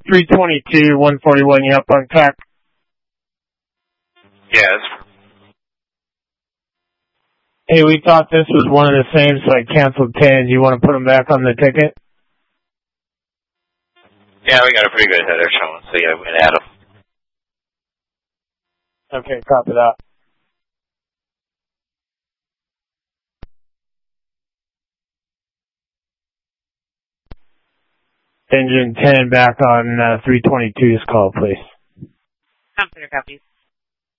322, 141, you up on track? Yes. Hey, we thought this was one of the same, so I canceled 10. You want to put them back on the ticket? Yeah, we got a pretty good header showing, so yeah, we can add them. Okay, copy that. Engine 10 back on 322's call, please. Computer copies.